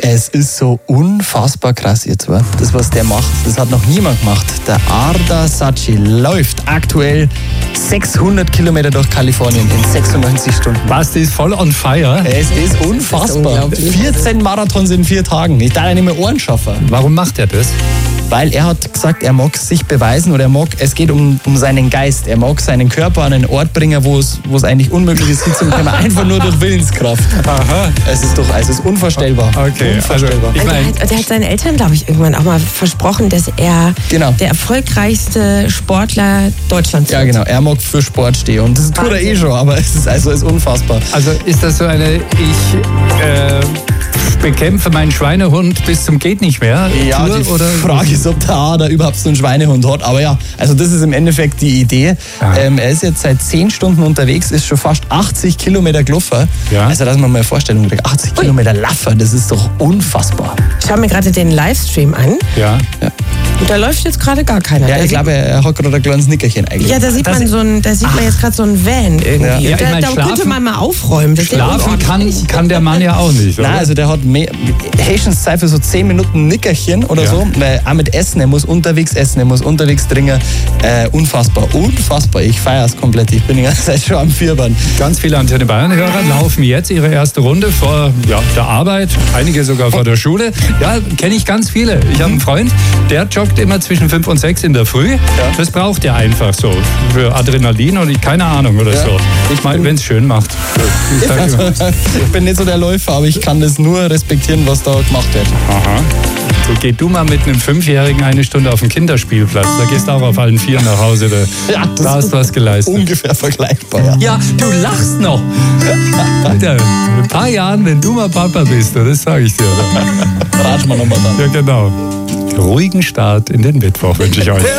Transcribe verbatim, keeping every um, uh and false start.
Es ist so unfassbar krass jetzt, wa? Das, was der macht, das hat noch niemand gemacht. Der Arda Saci läuft aktuell sechshundert Kilometer durch Kalifornien in sechsundneunzig Stunden. Was, die ist voll on fire? Es ist unfassbar. vierzehn Marathons in vier Tagen. Ich darf ja nicht mehr Ohren schaffen. Warum macht er das? Weil er hat gesagt, er mag sich beweisen oder er mag, es geht um, um seinen Geist. Er mag seinen Körper an einen Ort bringen, wo es, wo es eigentlich unmöglich ist, hinzukommen, einfach nur durch Willenskraft. Aha. Es ist doch, also es ist unvorstellbar. Okay, unvorstellbar. also, ich mein, der, hat, der hat seinen Eltern, glaube ich, irgendwann auch mal versprochen, dass er Genau. der erfolgreichste Sportler Deutschlands Ja, wird. genau. Er mag für Sport stehen. Und das tut er eh schon, aber es ist, also es ist unfassbar. Also ist das so eine, ich äh, bekämpfe meinen Schweinehund bis zum geht nicht mehr Ja, Tour, die oder? Frage ist, ob der Ader überhaupt so einen Schweinehund hat. Aber ja, also das ist im Endeffekt die Idee. Ja. Ähm, er ist jetzt seit zehn Stunden unterwegs, ist schon fast achtzig Kilometer gelaufen. Ja. Also, dass man mal eine Vorstellung kriegt. achtzig Ui. Kilometer laufen, das ist doch unfassbar. Ich schaue mir gerade den Livestream an Ja. und da läuft jetzt gerade gar keiner. Ja, Da ich sieht- glaube, er hat gerade ein kleines Nickerchen eigentlich. ja, da sieht Das- man so ein, da sieht man jetzt gerade so ein Van irgendwie. Ja. Ja, Und ich da, mein, da könnte schlafen- man mal aufräumen. Das ist ja Schlafen unordentlich. kann, kann der Mann ja auch nicht, oder? Nein, also der hat mehr, Haitians Zeit für so zehn Minuten Nickerchen oder Ja. so, weil auch mit Essen, er muss unterwegs essen, er muss unterwegs trinken. Äh, unfassbar, unfassbar. Ich feiere es komplett. Ich bin die ganze Zeit schon am Vierband. Ganz viele Antenne Bayern-Hörer laufen jetzt ihre erste Runde vor ja, der Arbeit, einige sogar vor der Schule. Ja, kenne ich ganz viele. Ich habe einen Freund, der joggt immer zwischen fünf und sechs in der Früh. Das braucht er einfach so für Adrenalin und ich, keine Ahnung oder Ja. so. Ich meine, wenn es schön macht. Ich sag immer, Ich bin nicht so der Läufer, aber ich kann das nur respektieren, was da gemacht wird. aha. So, geh du mal mit einem Fünfjährigen eine Stunde auf den Kinderspielplatz. Da gehst du auch auf allen Vieren nach Hause. Da, Ja, das da hast du was geleistet. Ungefähr vergleichbar, ja. Ja, du lachst noch. Alter, in ein paar Jahren, wenn du mal Papa bist, das sage ich dir. Ratschen wir nochmal dann. Ja, genau. Ruhigen Start in den Mittwoch wünsche ich euch.